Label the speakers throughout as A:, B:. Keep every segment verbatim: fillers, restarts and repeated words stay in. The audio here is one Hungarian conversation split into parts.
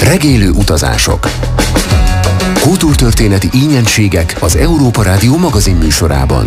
A: Regélő utazások. Kultúrtörténeti ínyentségek az Európa Rádió magazin műsorában.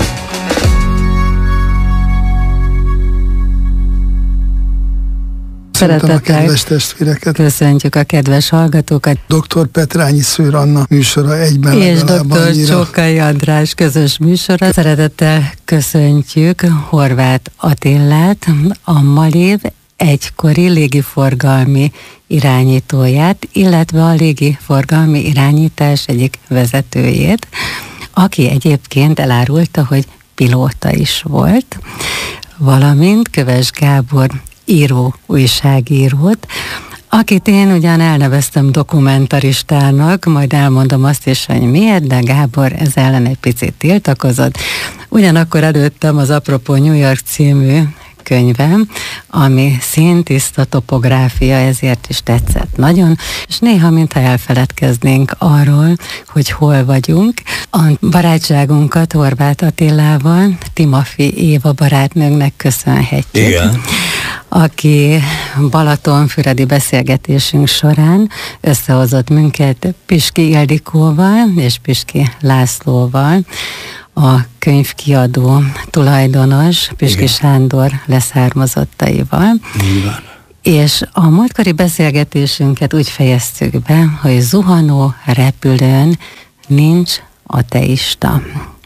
B: Szeretettel köszöntjük a kedves hallgatókat.
C: doktor Petrányi Szőr Anna műsora egyben
B: és doktor Csokai András közös műsora. Szeretettel köszöntjük Horváth Attillát, a Malév egykori légiforgalmi irányítóját, illetve a légiforgalmi irányítás egyik vezetőjét, aki egyébként elárulta, hogy pilóta is volt, valamint Köves Gábor író, újságírót, akit én ugyan elneveztem dokumentaristának, majd elmondom azt is, hogy miért, de Gábor ez ellen egy picit tiltakozott. Ugyanakkor előttem az Apropó New York című könyvem, ami színtiszta topográfia, ezért is tetszett nagyon, és néha mintha elfeledkeznénk arról, hogy hol vagyunk. A barátságunkat Horváth Attilával Timafi Éva barátnőnknek köszönhetjük.
D: Igen.
B: Aki balatonfüredi beszélgetésünk során összehozott minket Piski Ildikóval és Piski Lászlóval, a könyvkiadó tulajdonos Piski Igen. Sándor leszármazottaival.
D: Igen.
B: És a múltkori beszélgetésünket úgy fejeztük be, hogy zuhanó repülőn nincs ateista.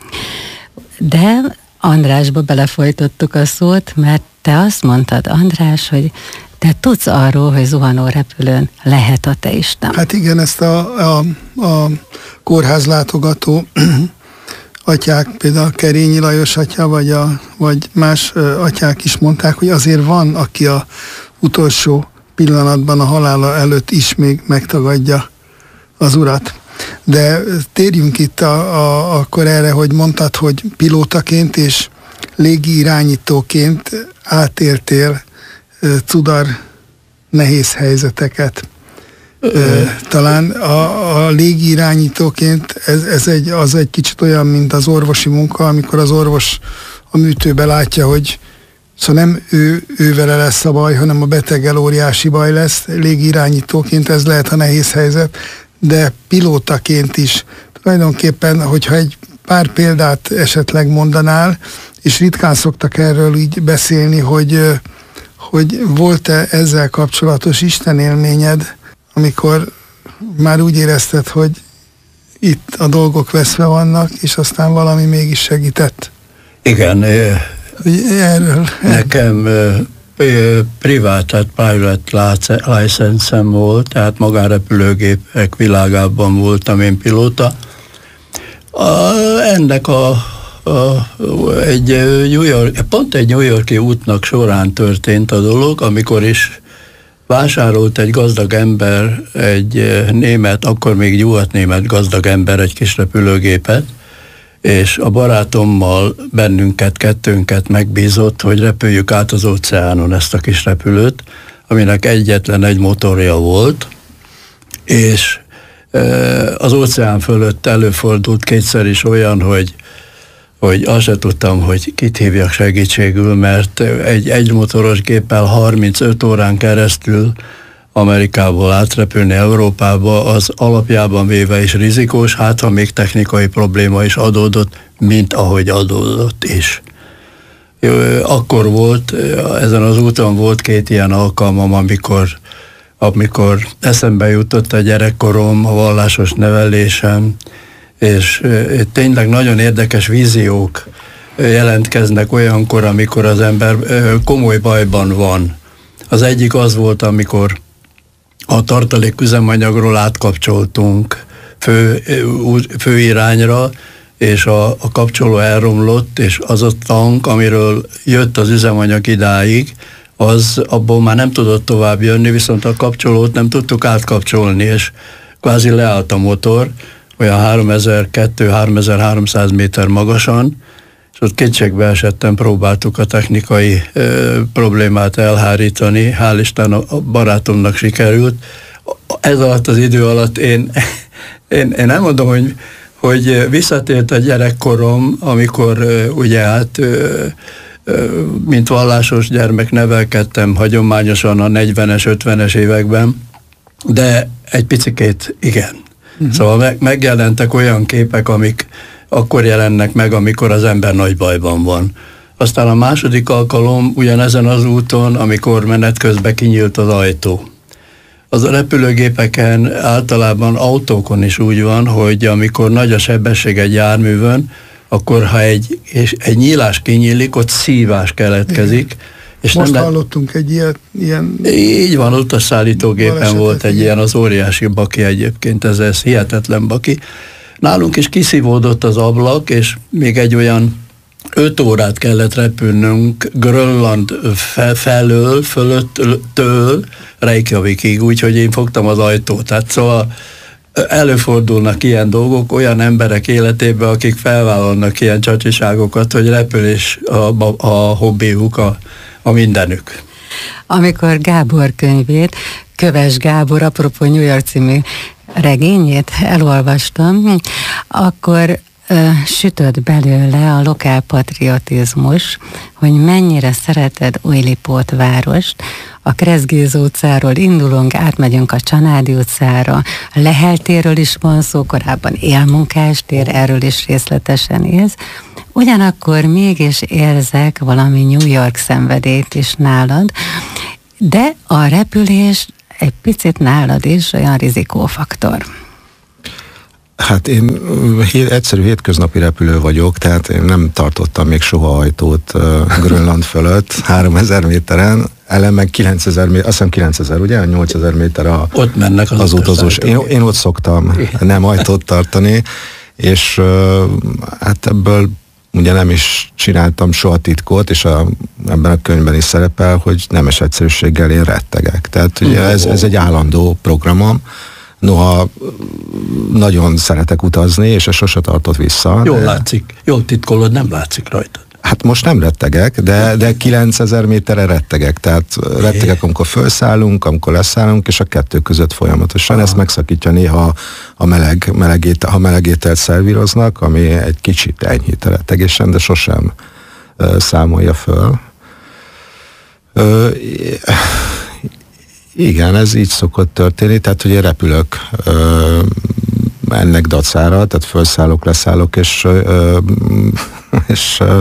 B: De Andrásba belefolytottuk a szót, mert te azt mondtad, András, hogy te tudsz arról, hogy zuhanó repülőn lehet ateista.
C: Hát igen, ezt a, a, a kórházlátogató atyák, például Kerényi Lajos atya, vagy, a, vagy más atyák is mondták, hogy azért van, aki a utolsó pillanatban a halála előtt is még megtagadja az urat. De térjünk itt a, a, akkor erre, hogy mondtad, hogy pilótaként és légi irányítóként átéltél uh, cudar nehéz helyzeteket. Uh, talán a, a légi irányítóként ez, ez egy, az egy kicsit olyan, mint az orvosi munka, amikor az orvos a műtőbe látja, hogy szóval nem ő, ő vele lesz a baj, hanem a beteggel óriási baj lesz. Légi irányítóként ez lehet a nehéz helyzet, de pilótaként is. Tulajdonképpen, hogyha egy pár példát esetleg mondanál, és ritkán szoktak erről így beszélni, hogy, hogy volt-e ezzel kapcsolatos istenélményed, amikor már úgy érezted, hogy itt a dolgok veszve vannak, és aztán valami mégis segített?
D: Igen.
C: Erről.
D: Nekem privát, tehát private license-em volt, tehát magánrepülőgépek világában voltam én pilóta. A, ennek a, a, egy New York, pont egy New York-i útnak során történt a dolog, amikor is vásárolt egy gazdag ember, egy német, akkor még nyugatnémet gazdag ember egy kis repülőgépet, és a barátommal bennünket, kettőnket megbízott, hogy repüljük át az óceánon ezt a kis repülőt, aminek egyetlen egy motorja volt, és az óceán fölött előfordult kétszer is olyan, hogy, hogy azt se tudtam, hogy kit hívjak segítségül, mert egy egymotoros géppel harmincöt órán keresztül Amerikából átrepülni Európába, az alapjában véve is rizikós, hát ha még technikai probléma is adódott, mint ahogy adódott is. Akkor volt, ezen az úton volt két ilyen alkalmam, amikor, amikor eszembe jutott a gyerekkorom, a vallásos nevelésem, és tényleg nagyon érdekes víziók jelentkeznek olyankor, amikor az ember komoly bajban van. Az egyik az volt, amikor a tartalék üzemanyagról átkapcsoltunk fő, fő irányra, és a, a kapcsoló elromlott, és az a tank, amiről jött az üzemanyag idáig, az abból már nem tudott tovább jönni, viszont a kapcsolót nem tudtuk átkapcsolni, és kvázi leállt a motor, olyan háromezer-kétszáz-háromezer-háromszáz méter magasan, és ott kétségbe esetten próbáltuk a technikai ö, problémát elhárítani, hál' Isten a, a barátomnak sikerült. Ez alatt az idő alatt én, én, én nem mondom, hogy, hogy visszatért a gyerekkorom, amikor ö, ugye hát ö, ö, mint vallásos gyermek nevelkedtem hagyományosan a negyvenes, ötvenes években, de egy picikét igen. Uh-huh. Szóval meg, megjelentek olyan képek, amik akkor jelennek meg, amikor az ember nagy bajban van. Aztán a második alkalom ugyanezen az úton, amikor menet közben kinyílt az ajtó. Az a repülőgépeken, általában autókon is úgy van, hogy amikor nagy a sebesség egy járművön, akkor ha egy, és egy nyílás kinyílik, ott szívás keletkezik. És
C: most
D: nem
C: hallottunk le... egy ilyet, ilyen...
D: Így van, utasszállítógépen volt egy ilyen, az óriási baki egyébként, ez, ez hihetetlen baki. Nálunk is kiszívódott az ablak, és még egy olyan öt órát kellett repülnünk Grönland fel, felől, fölöttől Reykjavikig, úgyhogy én fogtam az ajtót. Tehát szóval előfordulnak ilyen dolgok olyan emberek életében, akik felvállalnak ilyen csacsiságokat, hogy repülés a, a, a hobbiuk, a, a mindenük.
B: Amikor Gábor könyvét, Köves Gábor, apropó New York című regényét elolvastam, akkor ö, sütött belőle a lokálpatriotizmus, hogy mennyire szereted Újlipót várost. A Kreszgéz utcáról indulunk, átmegyünk a Csanádi utcára, a Lehel térről is van szó, korábban Élmunkástér, erről is részletesen írsz. Ugyanakkor mégis érzek valami New York szenvedélyt is nálad, de a repülés egy picit nálad is olyan rizikófaktor.
E: Hát én hé, egyszerű hétköznapi repülő vagyok, tehát én nem tartottam még soha ajtót uh, Grönland fölött, háromezer méteren, ellen meg kilencezer méter, azt hiszem kilencezer, ugye? nyolcezer méter a,
D: ott mennek az,
E: az utazós. Én, én ott szoktam nem ajtót tartani, és uh, hát ebből ugye nem is csináltam soha titkot, és a, ebben a könyvben is szerepel, hogy nemes egyszerűséggel én rettegek. Tehát ugye ez, ez egy állandó programom. Noha nagyon szeretek utazni, és ez sose tartott vissza.
D: Jól
E: de...
D: látszik, jól titkolod, nem látszik rajtad.
E: Hát most nem rettegek, de, de kilencezer méterre rettegek. Tehát rettegek, amikor felszállunk, amikor leszállunk, és a kettő között folyamatosan. Aha. Ezt megszakítja néha a meleg, melegét, ha melegételt szervíroznak, ami egy kicsit enyhít a rettegésen, de sosem uh, számolja föl. Uh, Igen, ez így szokott történni, tehát hogy én repülök ö, ennek dacára, tehát felszállok, leszállok, és, ö, és ö,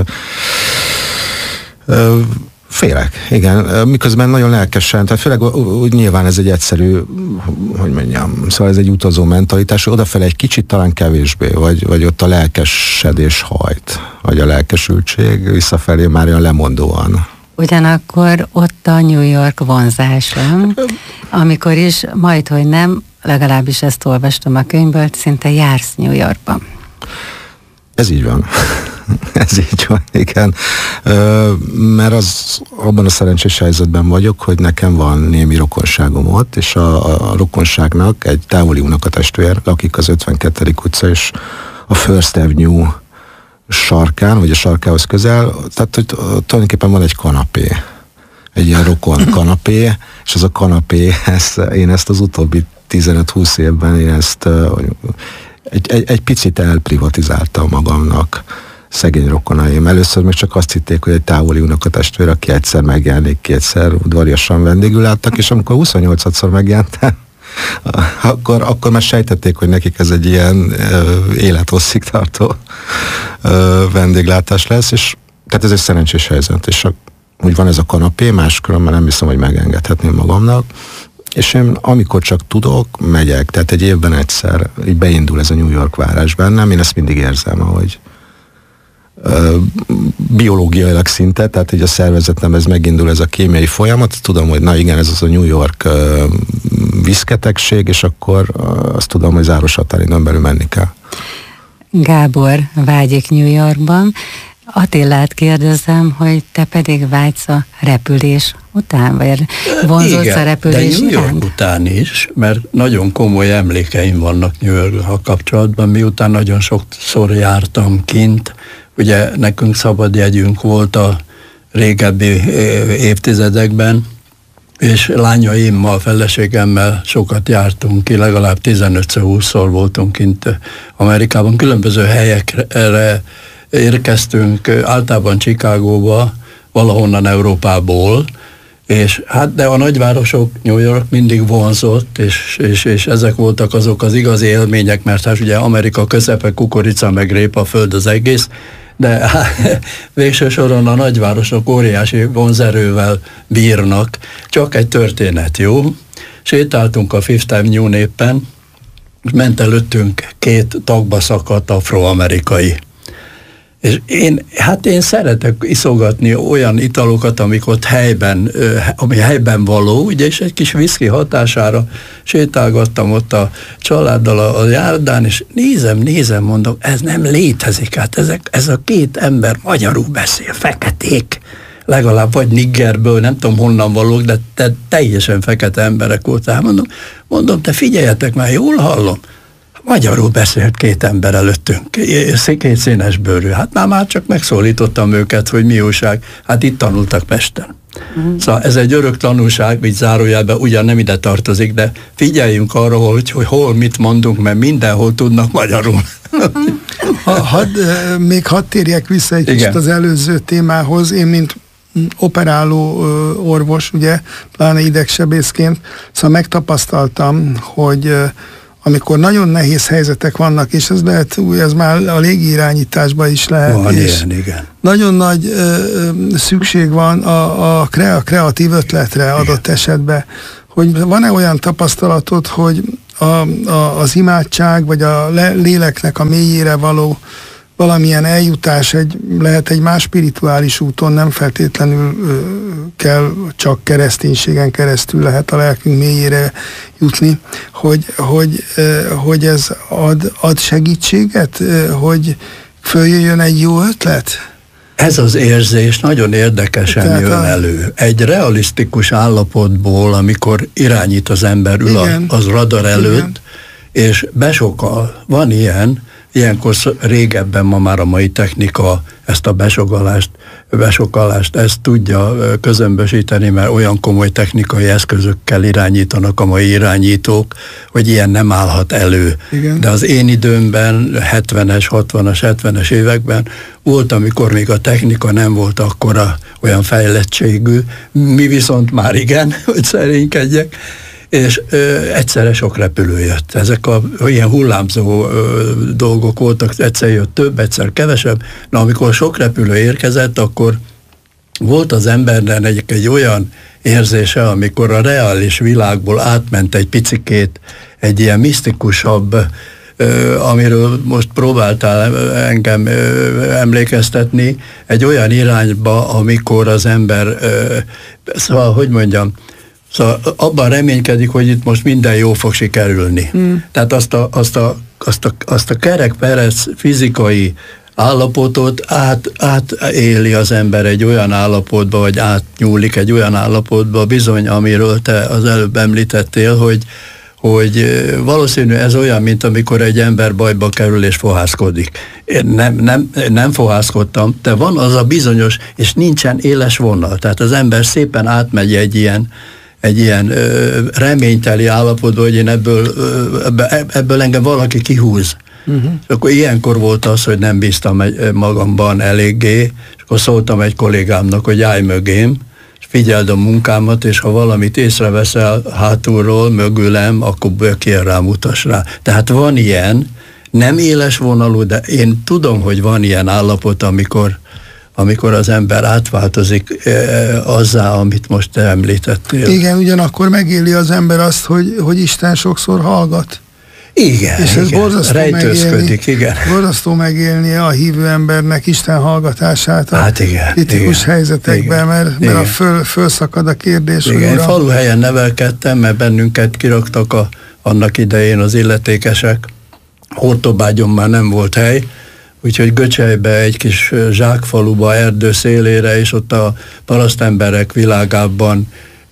E: ö, félek, igen, miközben nagyon lelkesen, tehát főleg úgy nyilván ez egy egyszerű, hogy mondjam, szóval ez egy utazó mentalitás, odafele egy kicsit talán kevésbé, vagy, vagy ott a lelkesedés hajt, vagy a lelkesültség, visszafelé már olyan lemondóan.
B: Ugyanakkor ott a New York vonzása, amikor is majd, hogy nem, legalábbis ezt olvastam a könyvből, szinte jársz New Yorkban.
E: Ez így van. Ez így van, igen. Ö, mert az, abban a szerencsés helyzetben vagyok, hogy nekem van némi rokonságom ott, és a, a rokonságnak egy távoli unokatestvér lakik az ötvenkettedik utca, és a First Avenue sarkán, vagy a sarkához közel, tehát hogy tulajdonképpen van egy kanapé, egy ilyen rokon kanapé, és az a kanapé, ezt, én ezt az utóbbi tizenöt-húsz évben én ezt egy, egy, egy picit elprivatizáltam magamnak, szegény rokonaim. Először még csak azt hitték, hogy egy távoli unokatestvér, aki egyszer megjelenik, kétszer udvariasan vendégül láttak, és amikor huszonnyolcadszor megjelentem, Akkor, akkor már sejtették, hogy nekik ez egy ilyen uh, élethosszig tartó uh, vendéglátás lesz, és tehát ez egy szerencsés helyzet, és a, úgy van ez a kanapé, máskülönben nem hiszem, hogy megengedhetném magamnak, és én amikor csak tudok, megyek, tehát egy évben egyszer így beindul ez a New York várás bennem, én ezt mindig érzem, ahogy uh, biológiailag szinte, tehát így a szervezetem ez megindul, ez a kémiai folyamat, tudom, hogy na igen, ez az a New York uh, viszketegség, és akkor uh, azt tudom, hogy záros határidőn belül menni kell. Gábor
B: vágyik New Yorkban. Attilát kérdezem, hogy te pedig vágysz a repülés után, vagy vonzódsz a repülés
D: de New York
B: iránt?
D: Után is, mert nagyon komoly emlékeim vannak New York-a kapcsolatban, miután nagyon sokszor jártam kint. Ugye nekünk szabadjegyünk volt a régebbi évtizedekben, és lányaimmal, feleségemmel sokat jártunk ki, legalább tizenötször-húszszor voltunk kint Amerikában. Különböző helyekre érkeztünk, általában Chicagóba, valahonnan Európából, És hát, de a nagyvárosok, New York mindig vonzott, és, és, és ezek voltak azok az igazi élmények, mert hát ugye Amerika közepe, kukorica, meg répa, föld az egész, de hát, végső soron a nagyvárosok óriási vonzerővel bírnak. Csak egy történet, jó? Sétáltunk a Fifth Avenue-n éppen, ment előttünk két tagba szakadt afroamerikai. És én, hát én szeretek iszogatni olyan italokat, amik ott helyben, ami helyben való, ugye, és egy kis viszki hatására sétálgattam ott a családdal a, a járdán, és nézem, nézem, mondom, ez nem létezik, hát ezek, ez a két ember magyarul beszél, feketék, legalább vagy niggerből, nem tudom honnan valók, de te, teljesen fekete emberek voltál. Mondom, mondom, te figyeljetek már, jól hallom. Magyarul beszélt két ember előttünk, két színes bőrű. Hát már, már csak megszólítottam őket, hogy mi újság. Hát itt tanultak Pesten. Uh-huh. Szóval ez egy örök tanulság, így zárójelben ugyan nem ide tartozik, de figyeljünk arra, hogy, hogy hol mit mondunk, mert mindenhol tudnak magyarul.
C: ha, had, még hadd térjek vissza egy kicsit az előző témához. Én, mint operáló orvos, ugye, pláne idegsebészként, szóval megtapasztaltam, hogy amikor nagyon nehéz helyzetek vannak, és ez lehet, ez már a légirányításban is lehet.
D: Van
C: és
D: ilyen, igen.
C: Nagyon nagy ö, szükség van a, a, kre, a kreatív ötletre adott igen. esetben, hogy van-e olyan tapasztalatod, hogy a, a, az imádság, vagy a le, léleknek a mélyére való valamilyen eljutás egy, lehet egy más spirituális úton, nem feltétlenül ö, kell csak kereszténységen keresztül lehet a lelkünk mélyére jutni, hogy, hogy, ö, hogy ez ad, ad segítséget, ö, hogy följöjjön egy jó ötlet?
D: Ez az érzés nagyon érdekesen Tehát jön a... elő. Egy realisztikus állapotból, amikor irányít az ember, ül a, az radar előtt, Igen. és besokal. Van ilyen, ilyenkor régebben, ma már a mai technika ezt a besogalást, besokalást, ezt tudja közömbösíteni, mert olyan komoly technikai eszközökkel irányítanak a mai irányítók, hogy ilyen nem állhat elő. Igen. De az én időmben, hetvenes, hatvanas, hetvenes években volt, amikor még a technika nem volt akkora olyan fejlettségű, mi viszont már igen, hogy szerénykedjek, és ö, egyszerre sok repülő jött. Ezek a ilyen hullámzó ö, dolgok voltak, egyszer jött több, egyszer kevesebb. Na, amikor sok repülő érkezett, akkor volt az embernek egy, egy olyan érzése, amikor a reális világból átment egy picikét egy ilyen misztikusabb, ö, amiről most próbáltál engem ö, emlékeztetni, egy olyan irányba, amikor az ember, ö, szóval, hogy mondjam, Szóval abban reménykedik, hogy itt most minden jó fog sikerülni. Mm. Tehát azt a, azt a, azt a, azt a kerekperec fizikai állapotot át, átéli az ember egy olyan állapotba, vagy átnyúlik egy olyan állapotba, bizony, amiről te az előbb említettél, hogy, hogy valószínű ez olyan, mint amikor egy ember bajba kerül és fohászkodik. Én nem, nem, nem fohászkodtam, de van az a bizonyos, és nincsen éles vonal. Tehát az ember szépen átmegy egy ilyen egy ilyen ö, reményteli állapotba, hogy én ebből, ö, ebből engem valaki kihúz. Uh-huh. És akkor ilyenkor volt az, hogy nem bíztam egy, magamban eléggé, és akkor szóltam egy kollégámnak, hogy állj mögém, és figyeld a munkámat, és ha valamit észreveszel hátulról, mögülem, akkor bökjél rá, mutass rá. Tehát van ilyen, nem éles vonalú, de én tudom, hogy van ilyen állapot, amikor amikor az ember átváltozik eh, azzá, amit most te említettél.
C: Igen, ugyanakkor megéli az ember azt, hogy, hogy Isten sokszor hallgat.
D: Igen,
C: és ez
D: igen.
C: borzasztó
D: Rejtőzködik,
C: megélni,
D: igen.
C: borzasztó megélni a hívő embernek Isten hallgatását a
D: hát igen,
C: kritikus
D: igen,
C: helyzetekben,
D: igen,
C: mert, mert
D: igen.
C: a föl, fölszakad a kérdés.
D: Igen, én
C: uram,
D: faluhelyen nevelkedtem, mert bennünket kiraktak a, annak idején az illetékesek. Hortobágyon már nem volt hely, úgyhogy Göcselybe, egy kis zsákfaluba, erdő szélére, és ott a parasztemberek világában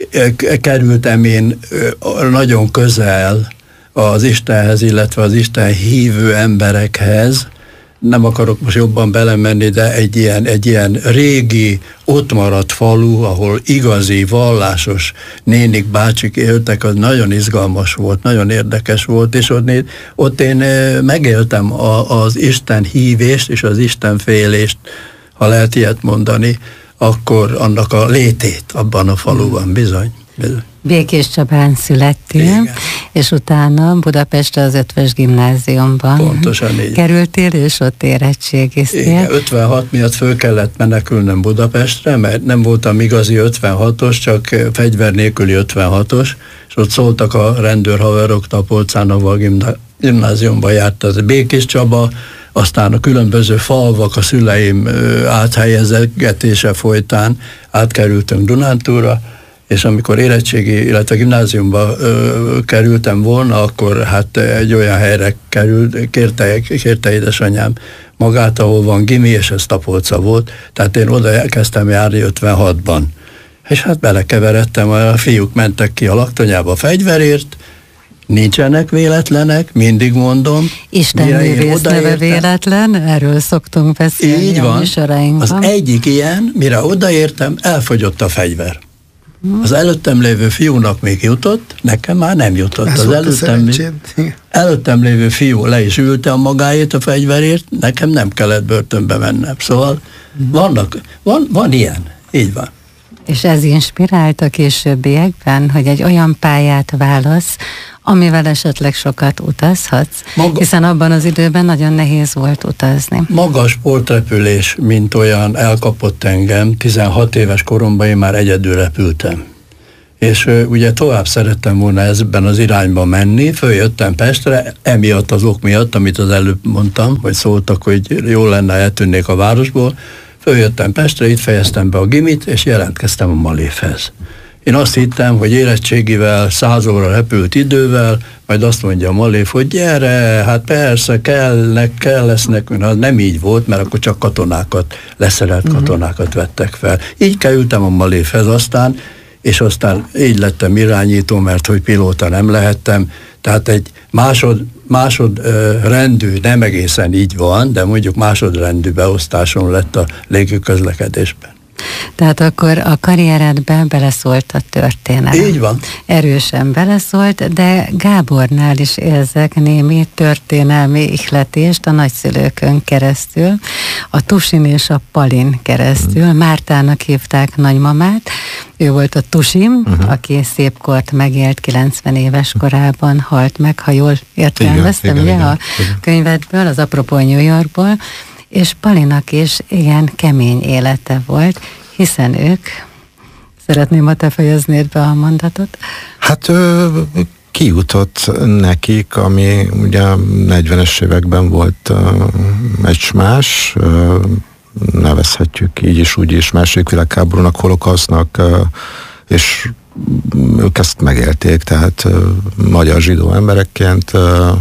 D: kerültem én nagyon közel az Istenhez, illetve az Isten hívő emberekhez. Nem akarok most jobban belemenni, de egy ilyen, egy ilyen régi, ott maradt falu, ahol igazi, vallásos nénik, bácsik éltek, az nagyon izgalmas volt, nagyon érdekes volt, és ott, ott én megéltem a, az Isten hívést és az Isten félést, ha lehet ilyet mondani, akkor annak a létét abban a faluban, bizony. bizony.
B: Békés Csabán születtél,
D: igen.
B: És utána Budapestre az Ötvös Gimnáziumban
D: Pontosan így.
B: kerültél, és ott érettségiztél.
D: Igen, ötvenhat miatt föl kellett menekülnöm Budapestre, mert nem voltam igazi ötvenhatos, csak fegyver nélküli ötvenhatos, és ott szóltak a rendőrhaverok, Tapolcán, ahol a gimnáziumban járt az Békés Csaba, aztán a különböző falvak a szüleim áthelyezegetése folytán átkerültünk Dunántúlra, és amikor érettségi, illetve gimnáziumba ö, kerültem volna, akkor hát egy olyan helyre került, kérte, kérte édesanyám magát, ahol van gimi, és ez Tapolca volt, tehát én oda elkezdtem járni ötvenhatban. És hát belekeveredtem, a fiúk mentek ki a laktanyába fegyverért, nincsenek véletlenek, mindig mondom.
B: Isten művész neve véletlen, erről szoktunk beszélni.
D: Így van.
B: A
D: az egyik ilyen, mire odaértem, elfogyott a fegyver. Az előttem lévő fiúnak még jutott, nekem már nem jutott.
C: Ez
D: az előttem, előttem lévő fiú le is ülte a magáét a fegyverért, nekem nem kellett börtönbe mennem. Szóval vannak, van, van ilyen, így van.
B: És ez inspirált a későbbiekben, hogy egy olyan pályát válasz, amivel esetleg sokat utazhatsz, Maga, hiszen abban az időben nagyon nehéz volt utazni.
D: Maga a sportrepülés, mint olyan elkapott engem, tizenhat éves koromban én már egyedül repültem. És uh, ugye tovább szerettem volna ezben az irányba menni, följöttem Pestre, emiatt az ok miatt, amit az előbb mondtam, hogy szóltak, hogy jól lenne, eltűnnék a városból, följöttem Pestre, itt fejeztem be a gimit, és jelentkeztem a Malévhez. Én azt hittem, hogy érettségivel, száz óra repült idővel, majd azt mondja a Malév, hogy gyere, hát persze, kellnek, kell lesz nekünk. Az nem így volt, mert akkor csak katonákat, leszerelt katonákat vettek fel. Így kerültem a Malévhez aztán, és aztán így lettem irányító, mert hogy pilóta nem lehettem. Tehát egy másod, másodrendű, nem egészen így van, de mondjuk másodrendű beosztásom lett a légiközlekedésben.
B: Tehát akkor a karrieredben beleszólt a történelem.
D: Így van.
B: Erősen beleszólt, de Gábornál is érzek némi történelmi ihletést a nagyszülőkön keresztül, a Tusin és a Palin keresztül. Hmm. Mártának hívták nagymamát, ő volt a Tusim, uh-huh. aki szép kort megélt, kilencven éves korában halt meg, ha jól értelmeztem, ugye, a könyvedből, az Apropó New Yorkból, és Palinak is igen kemény élete volt, hiszen ők, szeretném, ha te fejeznéd be a mondatot.
E: Hát ö, kijutott nekik, ami ugye negyvenes években volt ö, egy más, ö, nevezhetjük így is, úgy is, második világháborúnak, holokausztnak, ö, és ők ezt megélték, tehát ö, magyar zsidó emberekként ö,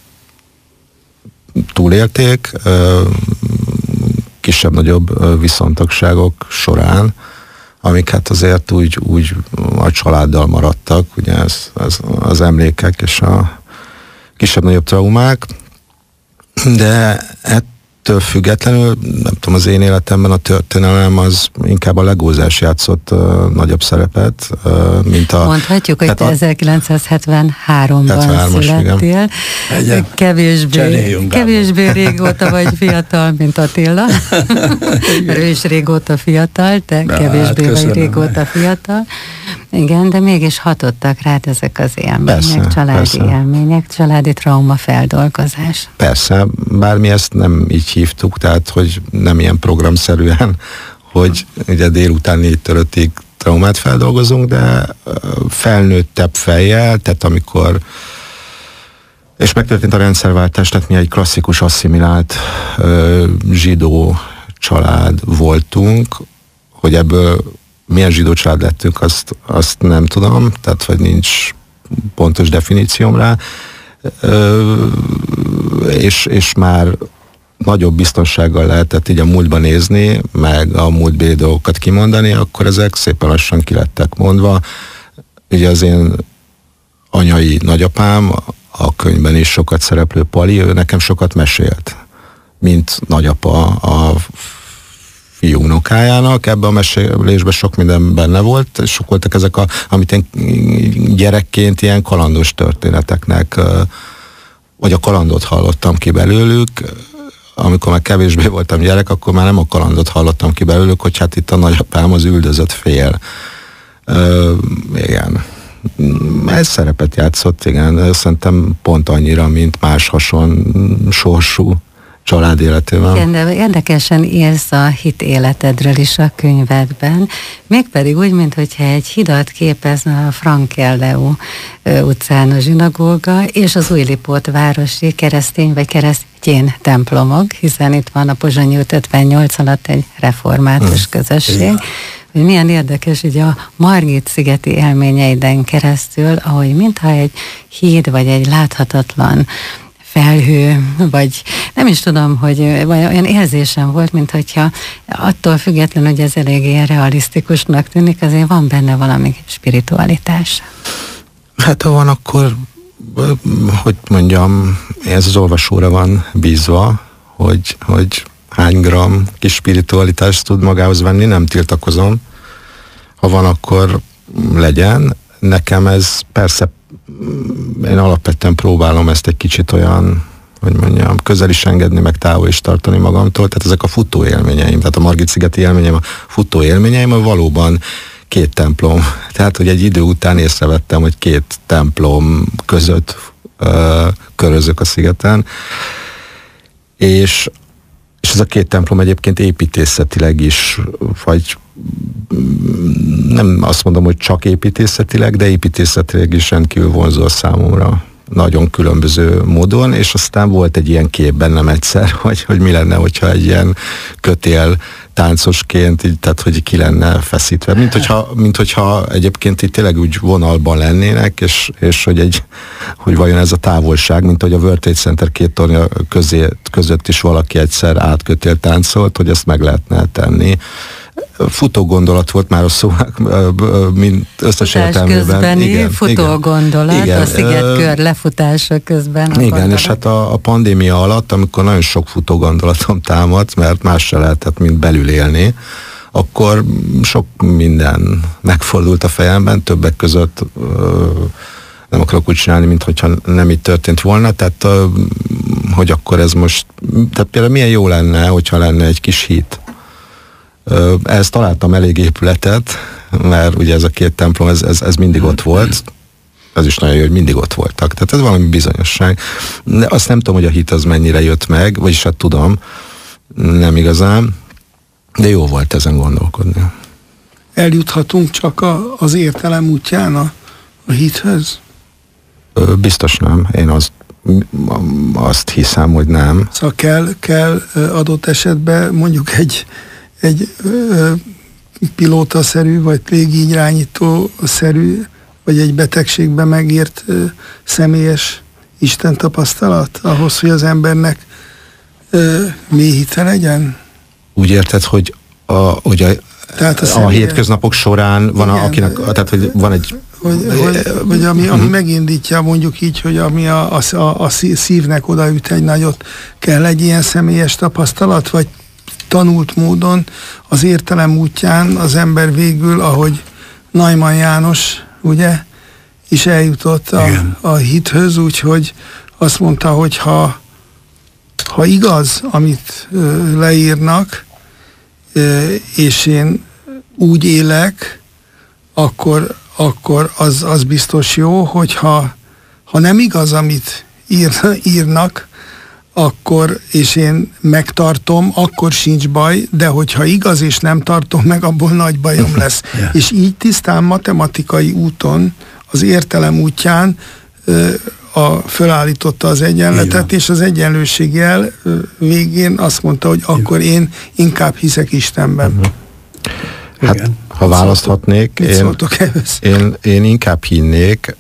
E: túlélték, kisebb-nagyobb viszontagságok során, amik hát azért úgy, úgy a családdal maradtak, ugye ez, ez az emlékek és a kisebb-nagyobb traumák, de ettől függetlenül, nem tudom, az én életemben a történelem az inkább a legózás játszott uh, nagyobb szerepet, uh, mint a...
B: Mondhatjuk, hogy te ezerkilencszázhetvenháromban születtél. Kevésbé, kevésbé régóta vagy fiatal, mint Attila. Ő is régóta fiatal, te de kevésbé hát, vagy régóta fiatal. Igen, de mégis hatottak rád ezek az élmények, persze, családi persze. élmények, családi traumafeldolgozás.
E: Persze, bár mi ezt nem így hívtuk, tehát hogy nem ilyen programszerűen, hogy ugye délután négytől ötig traumát feldolgozunk, de felnőttebb fejjel, tehát amikor és megtörtént a rendszerváltás, tehát mi egy klasszikus asszimilált ö, zsidó család voltunk, hogy ebből milyen zsidó család lettünk, azt, azt nem tudom, tehát vagy nincs pontos definícióm rá, ö, és, és már nagyobb biztonsággal lehetett így a múltba nézni, meg a múltbéli dolgokat kimondani, akkor ezek szépen lassan ki lettek mondva. Ugye az én anyai nagyapám, a könyvben is sokat szereplő Pali, ő nekem sokat mesélt, mint nagyapa a fiú unokájának. Ebben a mesélésben sok minden benne volt, és sok voltak ezek, a, amit én gyerekként ilyen kalandos történeteknek, vagy a kalandot hallottam ki belőlük, amikor már kevésbé voltam gyerek, akkor már nem a kalandot hallottam ki belőlük, hogy hát itt a nagyapám az üldözött fél. Ö, igen. Ez szerepet játszott, igen. Szerintem pont annyira, mint más hasonló sorsú család életében.
B: Igen, de érdekesen élsz a hit életedről is a könyvedben, mégpedig úgy, mintha egy hidat képezne a Frankeleu utcán a zsinagóga és az Újlipót városi keresztény vagy keresztény templomok, hiszen itt van a Pozsonyi út ötvennyolc alatt egy református közösség. Igen. Hogy milyen érdekes, hogy a Margit-szigeti élményeiden keresztül, ahogy mintha egy híd vagy egy láthatatlan felhő, vagy nem is tudom, hogy olyan érzésem volt, mint hogyha attól függetlenül, hogy ez eléggé realisztikusnak tűnik, azért van benne valami spiritualitás.
E: Hát ha van, akkor, hogy mondjam, ez az olvasóra van bízva, hogy, hogy hány gram kis spiritualitást tud magához venni, nem tiltakozom. Ha van, akkor legyen. Nekem ez persze, én alapvetően próbálom ezt egy kicsit olyan, hogy mondjam, közel is engedni, meg távol is tartani magamtól. Tehát ezek a futó élményeim, tehát a Margit-szigeti élményeim, a futó élményeim, a valóban két templom. Tehát, hogy egy idő után észrevettem, hogy két templom között ö, körözök a szigeten, és és ez a két templom egyébként építészetileg is, vagy nem azt mondom, hogy csak építészetileg, de építészetileg is rendkívül vonzó számomra. Nagyon különböző módon, és aztán volt egy ilyen kép bennem egyszer, hogy, hogy mi lenne, hogyha egy ilyen kötél táncosként, így, tehát hogy ki lenne feszítve. Mint hogyha, mint hogyha egyébként itt tényleg úgy vonalban lennének, és, és hogy, egy, hogy vajon ez a távolság, mint hogy a World Trade Center két tornya közé, között is valaki egyszer átkötél táncolt, hogy ezt meg lehetne tenni. Futó gondolat volt már a szó, mint összes értelmében.
B: Igen, futó igen, gondolat, igen, a szigetkör lefutása közben.
E: Igen, gondolat. És hát a, a pandémia alatt, amikor nagyon sok futó gondolatom támadt, mert más se lehetett, mint belül élni, akkor sok minden megfordult a fejemben, többek között nem akarok úgy csinálni, mintha nem így történt volna, tehát hogy akkor ez most, tehát például milyen jó lenne, hogyha lenne egy kis hit. Ehhez találtam elég épületet, mert ugye ez a két templom, ez, ez, ez mindig ott volt. Ez is nagyon jó, hogy mindig ott voltak. Tehát ez valami bizonyosság. De azt nem tudom, hogy a hit az mennyire jött meg, vagyis hát tudom, nem igazán, de jó volt ezen gondolkodni.
C: Eljuthatunk csak a, az értelem útján a, a hithez?
E: Biztos nem. Én azt, azt hiszem, hogy nem.
C: Szóval kell, kell adott esetben mondjuk egy egy ö, pilótaszerű, vagy légirányító-szerű, vagy egy betegségben megírt ö, személyes Isten tapasztalat, ahhoz, hogy az embernek ö, mély hite legyen?
E: Úgy érted, hogy a, hogy a, tehát a, személye, a hétköznapok során van, igen, a, akinek, tehát hogy van egy...
C: Vagy, vagy, vagy ami, ami uh-huh. megindítja, mondjuk így, hogy ami a, a, a szívnek odaüt egy nagyot, kell egy ilyen személyes tapasztalat, vagy tanult módon az értelem útján az ember végül, ahogy Neumann János, ugye, is eljutott a, a hithöz, úgyhogy azt mondta, hogy ha, ha igaz, amit ö, leírnak, ö, és én úgy élek, akkor, akkor az, az biztos jó, hogyha ha nem igaz, amit ír, írnak, akkor, és én megtartom, akkor sincs baj, de hogyha igaz és nem tartom meg, abból nagy bajom lesz. Yeah. És így tisztán matematikai úton, az értelem útján a, fölállította az egyenletet, és az egyenlőség jel végén azt mondta, hogy akkor én inkább hiszek Istenben. Uh-huh.
E: Hát, igen. Ha választhatnék, én, én, én inkább hinnék,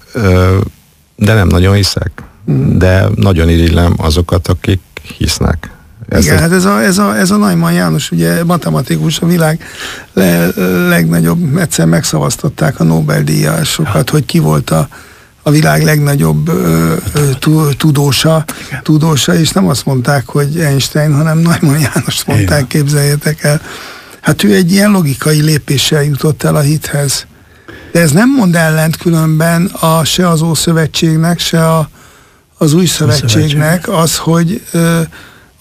E: de nem nagyon hiszek. De nagyon irigylem azokat, akik hisznek. Ez
C: igen, a... hát ez a, ez, a, ez a Neumann János, ugye matematikus, a világ le, legnagyobb, egyszer megszavaztatták a Nobel-díjasokat, hogy ki volt a, a világ legnagyobb ö, ö, tudósa, tudósa, és nem azt mondták, hogy Einstein, hanem Neumann Jánost mondták, igen. Képzeljétek el. Hát ő egy ilyen logikai lépéssel jutott el a hithez. De ez nem mond ellent különben a, se az Ószövetségnek, se a, az Új Szövetségnek az, hogy ö,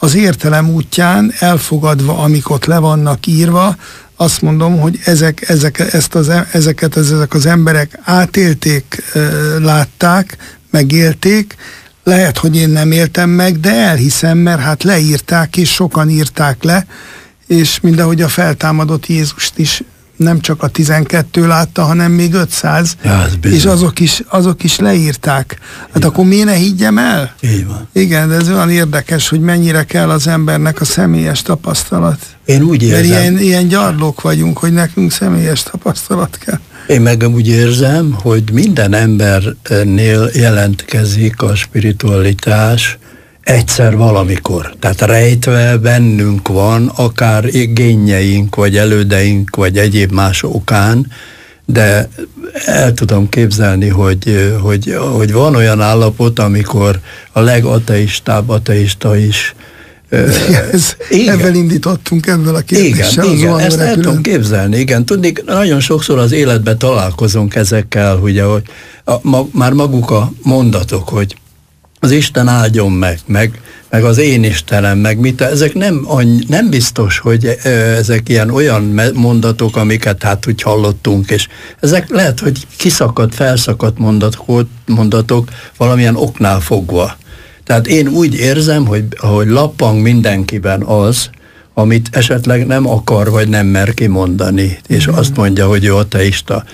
C: az értelem útján elfogadva, amik ott le vannak írva, azt mondom, hogy ezek, ezek, ezt az, ezeket ezek az emberek átélték, látták, megélték. Lehet, hogy én nem éltem meg, de elhiszem, mert hát leírták, és sokan írták le, és mindahogy a feltámadott Jézust is nem csak a tizenkettő látta, hanem még ötszáz,
D: ja, és
C: azok is, azok is leírták. Hát igen. Akkor miért ne higgyem el?
D: Így van.
C: Igen, de ez olyan érdekes, hogy mennyire kell az embernek a személyes tapasztalat.
D: Én úgy érzem.
C: Mert ilyen, ilyen gyarlók vagyunk, hogy nekünk személyes tapasztalat kell.
D: Én meg úgy érzem, hogy minden embernél jelentkezik a spiritualitás egyszer valamikor. Tehát rejtve bennünk van, akár génjeink, vagy elődeink, vagy egyéb más okán, de el tudom képzelni, hogy, hogy, hogy van olyan állapot, amikor a legateistább ateista is
C: Ez, ebben indítottunk ebből a kérdéssel.
D: Igen, igen, ezt el tudom képzelni, igen. Tudni, nagyon sokszor az életben találkozunk ezekkel, ugye, hogy a, ma, már maguk a mondatok, hogy az Isten áldjon meg, meg, meg az én Istenem, meg mit, ezek nem, annyi, nem biztos, hogy ezek ilyen olyan mondatok, amiket hát úgy hallottunk, és ezek lehet, hogy kiszakadt, felszakadt mondatok, mondatok valamilyen oknál fogva. Tehát én úgy érzem, hogy, hogy lappang mindenkiben az, amit esetleg nem akar, vagy nem mer kimondani, és mm. azt mondja, hogy ő ateista.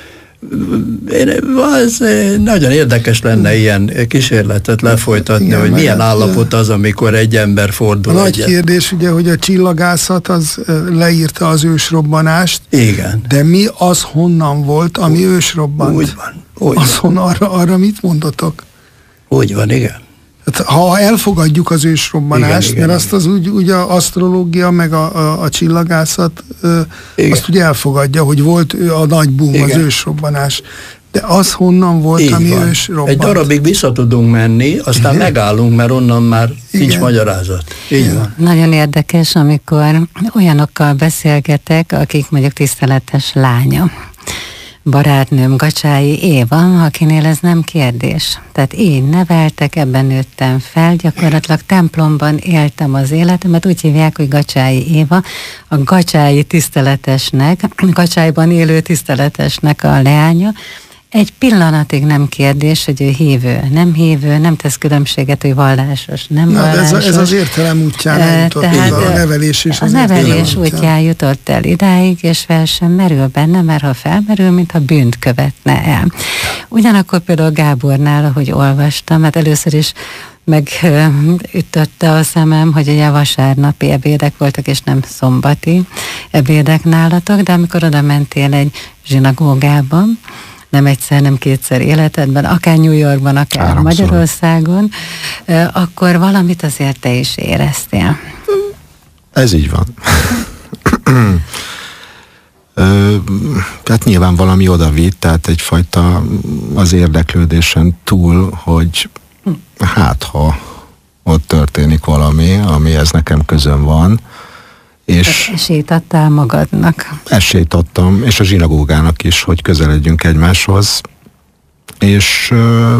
D: Ez nagyon érdekes lenne ilyen kísérletet lefolytatni, igen, hogy milyen állapot az, amikor egy ember fordul.
C: A nagy egyet. Kérdés ugye, hogy a csillagászat az leírta az ősrobbanást,
D: igen.
C: De mi az honnan volt, ami ősrobbant?
D: Úgy van. Úgy
C: az hon, arra, arra mit mondatok?
D: Úgy van, igen.
C: Ha elfogadjuk az ősrobbanást, igen, mert igen, azt az úgy, úgy az asztrológia, meg a, a, a csillagászat, igen. Azt ugye elfogadja, hogy volt a nagy boom, igen. Az ősrobbanás. De az honnan volt, így ami van. Ősrobbant?
D: Egy darabig vissza tudunk menni, aztán igen. Megállunk, mert onnan már igen. Nincs magyarázat. Így igen. Van.
B: Nagyon érdekes, amikor olyanokkal beszélgetek, akik mondjuk tiszteletes lánya. Barátnőm Gacsái Éva, akinél ez nem kérdés. Tehát én neveltek, ebben nőttem fel, gyakorlatilag templomban éltem az életemet, úgy hívják, hogy Gacsái Éva, a Gacsái tiszteletesnek, Gacsályban élő tiszteletesnek a leánya. Egy pillanatig nem kérdés, hogy ő hívő, nem hívő, nem tesz különbséget, hogy vallásos, nem
C: na,
B: vallásos.
C: Ez a, ez az értelem útján eljutott, tehát a nevelés és az
B: a nevelés útján jutott el idáig, és fel sem merül benne, mert ha felmerül, mintha bűnt követne el. Ugyanakkor például Gábornál, ahogy olvastam, hát először is megütötte a szemem, hogy ugye vasárnapi ebédek voltak, és nem szombati ebédek nálatok, de amikor oda mentél egy zsinagógában, nem egyszer, nem kétszer életedben, akár New Yorkban, akár Háromszor. Magyarországon, akkor valamit azért te is éreztél.
E: Ez így van. Tehát nyilván valami odavitt, tehát egyfajta az érdeklődésen túl, hogy hát ha ott történik valami, amihez nekem közön van, és
B: esélyt adtál magadnak.
E: Esélyt adtam, és a zsinagógának is, hogy közeledjünk egymáshoz. És,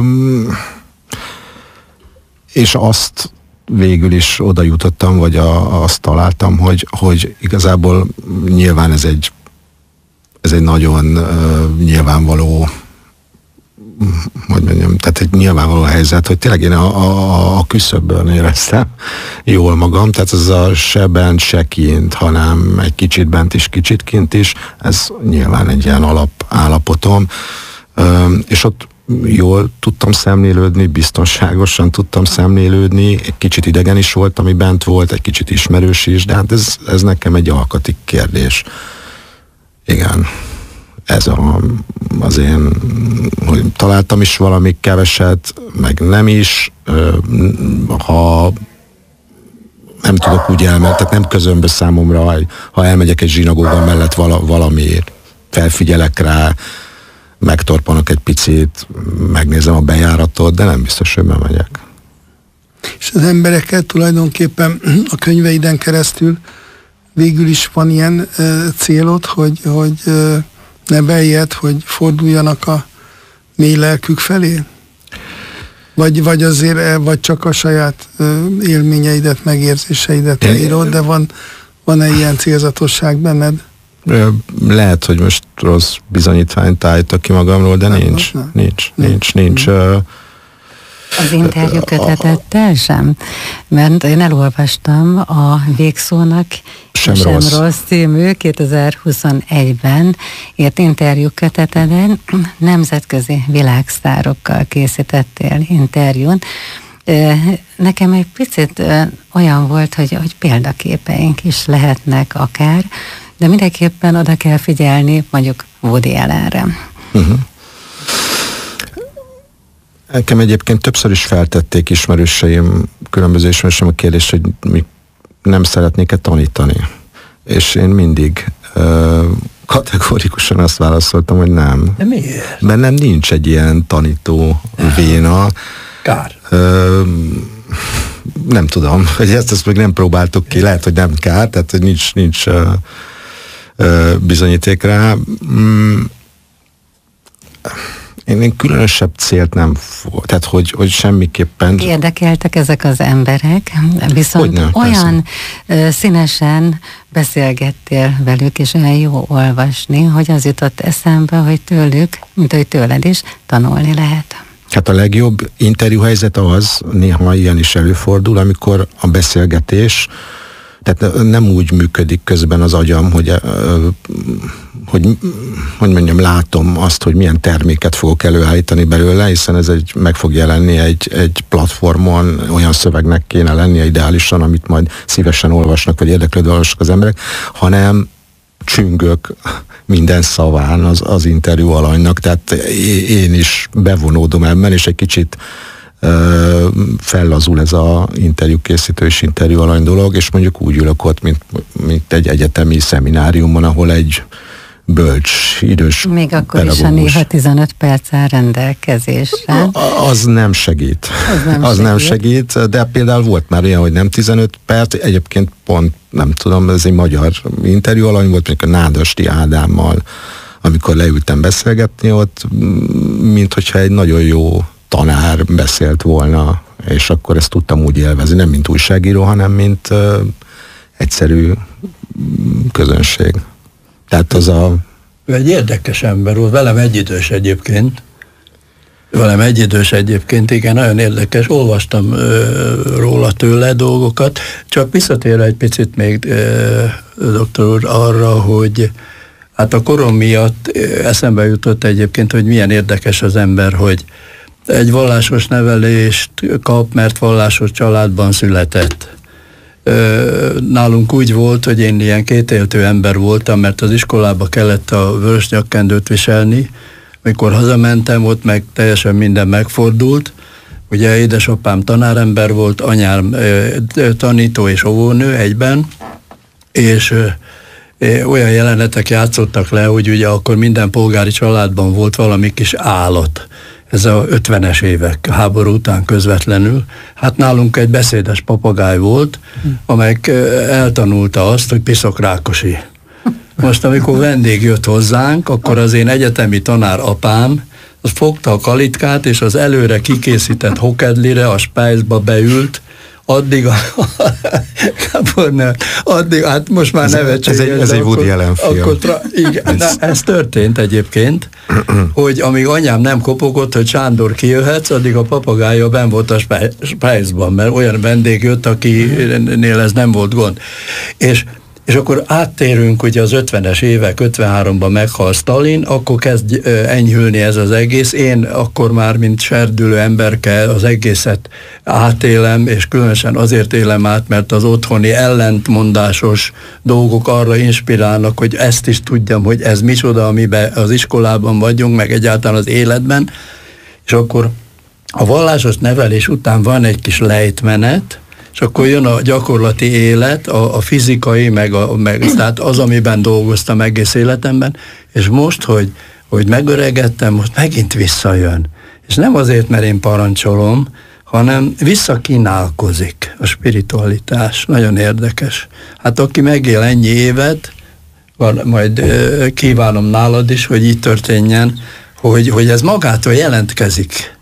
E: és azt végül is oda jutottam, vagy a, azt találtam, hogy, hogy igazából nyilván ez egy, ez egy nagyon uh, nyilvánvaló, hogy mondjam, tehát egy nyilvánvaló helyzet, hogy tényleg én a, a, a küszöbön éreztem jól magam, tehát ez a se bent, se kint, hanem egy kicsit bent is, kicsit kint is, ez nyilván egy ilyen alapállapotom, és ott jól tudtam szemlélődni, biztonságosan tudtam szemlélődni, egy kicsit idegen is volt, ami bent volt, egy kicsit ismerős is, de hát ez, ez nekem egy alkati kérdés. Igen. Ez a, az én, hogy találtam is valami keveset, meg nem is, ha nem tudok úgy elmenni, tehát nem közömbö számomra, ha elmegyek egy zsinagóga mellett vala, valamiért, felfigyelek rá, megtorpanok egy picit, megnézem a bejáratot, de nem biztos, hogy bemegyek.
C: És az embereket tulajdonképpen a könyveiden keresztül végül is van ilyen uh, célod, hogy, hogy uh, ne bejjed, hogy forduljanak a mély lelkük felé? Vagy, vagy azért, vagy csak a saját élményeidet, megérzéseidet leírod, de van, van-e ilyen célzatosság benned?
E: Lehet, hogy most rossz bizonyítványt állítok ki magamról, de nem, nincs, nem. nincs, nincs, nincs, nincs.
B: Az interjú kötetettel sem? Mert én elolvastam a Végszónak Sem, sem rossz. rossz című kétezer-huszonegyben írt interjú köteteden nemzetközi világsztárokkal készítettél interjún. Nekem egy picit olyan volt, hogy, hogy példaképeink is lehetnek akár, de mindenképpen oda kell figyelni mondjuk Woody Allenre. Uh-huh.
E: Nekem egyébként többször is feltették ismerőseim, különböző ismerőseim a kérdést, hogy mi nem szeretnék-e tanítani. És én mindig uh, kategorikusan azt válaszoltam, hogy nem.
D: De miért?
E: Bennem nincs egy ilyen tanító véna.
D: Kár.
E: Uh, nem tudom, hogy ezt, ezt még nem próbáltuk ki, lehet, hogy nem kár, tehát hogy nincs, nincs uh, uh, bizonyíték rá. Mm. Én, én különösebb célt nem fog, tehát hogy, hogy semmiképpen...
B: Érdekeltek ezek az emberek, viszont Hogyne, olyan persze. színesen beszélgettél velük, és olyan jó olvasni, hogy az jutott eszembe, hogy tőlük, mint hogy tőled is, tanulni lehet.
E: Hát a legjobb interjúhelyzet az, néha ilyen is előfordul, amikor a beszélgetés, tehát nem úgy működik közben az agyam, hogy, hogy, hogy mondjam, látom azt, hogy milyen terméket fogok előállítani belőle, hiszen ez egy, meg fog jelenni egy, egy platformon, olyan szövegnek kéne lennie ideálisan, amit majd szívesen olvasnak, vagy érdeklődve olvasnak az emberek, hanem csüngök minden szaván az, az interjú alanynak, tehát én is bevonódom ebben, és egy kicsit Uh, fellazul ez a interjúkészítő és interjú alany dolog, és mondjuk úgy ülök ott, mint, mint egy egyetemi szemináriumon, ahol egy bölcs, idős
B: Még akkor
E: pedagógus.
B: Is a néha tizenöt perc áll rendelkezésre.
E: Az nem segít.
B: Az nem,
E: az
B: segít.
E: nem segít, de például volt már ilyen, hogy nem tizenöt perc, egyébként pont, nem tudom, ez egy magyar interjú alany volt, mondjuk a Nádasdy Ádámmal, amikor leültem beszélgetni ott, mint hogyha egy nagyon jó tanár beszélt volna, és akkor ezt tudtam úgy élvezni, nem mint újságíró, hanem mint uh, egyszerű közönség. Tehát az a...
D: Ő egy érdekes ember volt, velem egyidős egyébként. Velem egyidős egyébként, igen, nagyon érdekes. Olvastam ö, róla tőle dolgokat, csak visszatérve egy picit még ö, doktor úr arra, hogy hát a korom miatt eszembe jutott egyébként, hogy milyen érdekes az ember, hogy egy vallásos nevelést kap, mert vallásos családban született. Nálunk úgy volt, hogy én ilyen kétéltő ember voltam, mert az iskolába kellett a vörös nyakkendőt viselni. Mikor hazamentem, ott meg teljesen minden megfordult. Ugye édesapám tanárember volt, anyám tanító és óvónő egyben, és olyan jelenetek játszottak le, hogy ugye akkor minden polgári családban volt valami kis állat. Ez a ötvenes évek háború után közvetlenül. Hát nálunk egy beszédes papagáj volt, amelyik eltanulta azt, hogy Piszok Rákosi. Most, amikor vendég jött hozzánk, akkor az én egyetemi tanár apám, az fogta a kalitkát, és az előre kikészített hokedlire, a spájzba beült, addig a... addig, hát most már nevetséges.
E: Ez egy, ez egy Woody Allen film.
D: Akkor tra, igen, ez. ez történt egyébként, hogy amíg anyám nem kopogott, hogy Sándor kijöhetsz, addig a papagája benn volt a spájzban, mert olyan vendég jött, akinél ez nem volt gond. És És akkor áttérünk ugye az ötvenes évek, ötvenháromban meghal Sztalin, akkor kezd enyhülni ez az egész. Én akkor már, mint serdülő emberke az egészet átélem, és különösen azért élem át, mert az otthoni ellentmondásos dolgok arra inspirálnak, hogy ezt is tudjam, hogy ez micsoda, amiben az iskolában vagyunk, meg egyáltalán az életben. És akkor a vallásos nevelés után van egy kis lejtmenet, és akkor jön a gyakorlati élet, a, a fizikai, meg, a, meg tehát az, amiben dolgoztam egész életemben, és most, hogy, hogy megöregettem, most megint visszajön. És nem azért, mert én parancsolom, hanem visszakínálkozik a spiritualitás. Nagyon érdekes. Hát aki megél ennyi évet, majd kívánom nálad is, hogy így történjen, hogy, hogy ez magától jelentkezik.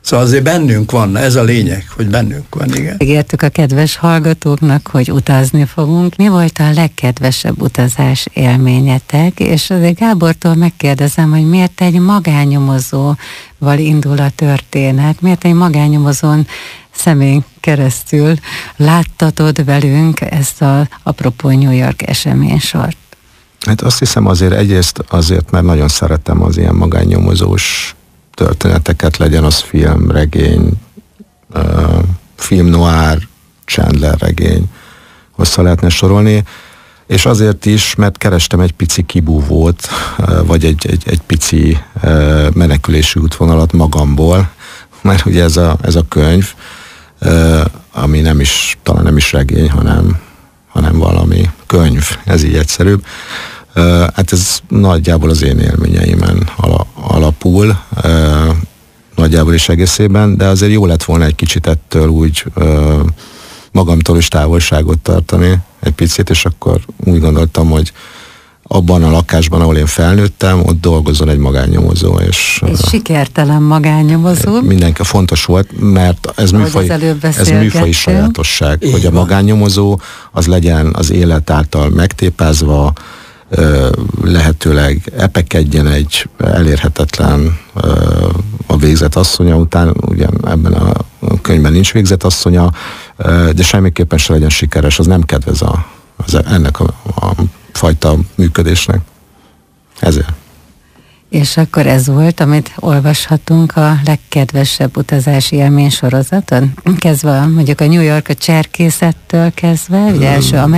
D: Szóval azért bennünk van, ez a lényeg, hogy bennünk van, igen.
B: Ígértük a kedves hallgatóknak, hogy utazni fogunk. Mi volt a legkedvesebb utazás élményetek? És azért Gábortól megkérdezem, hogy miért egy magánnyomozóval indul a történet? Miért egy magánnyomozón szemén keresztül láttatod velünk ezt a apropó New York eseménysort?
E: Hát azt hiszem azért egyrészt azért, mert nagyon szeretem az ilyen magánnyomozós történeteket, legyen az film, regény, uh, film noir, Chandler regény, hosszá lehetne sorolni, és azért is, mert kerestem egy pici kibúvót, uh, vagy egy, egy, egy pici uh, menekülési útvonalat magamból, mert ugye ez a, ez a könyv, uh, ami nem is, talán nem is regény, hanem, hanem valami könyv, ez így egyszerűbb. Uh, hát ez nagyjából az én élményeimen ala, alapul, uh, nagyjából is egészében, de azért jó lett volna egy kicsit ettől úgy uh, magamtól is távolságot tartani egy picit, és akkor úgy gondoltam, hogy abban a lakásban, ahol én felnőttem, ott dolgozol egy magánnyomozó. És,
B: egy uh, sikertelen magánnyomozó.
E: Mindenki fontos volt, mert ez műfai, ez műfai sajátosság, Én hogy a magánnyomozó az legyen az élet által megtépázva, lehetőleg epekedjen egy elérhetetlen a végzett asszonya után, ugye ebben a könyvben nincs végzett asszonya, de semmiképpen se legyen sikeres, az nem kedvez a, az ennek a, a fajta működésnek. Ezért.
B: És akkor ez volt, amit olvashatunk a legkedvesebb utazási élmény sorozaton? Kezdve mondjuk a New York a cserkészettől kezdve, ugye első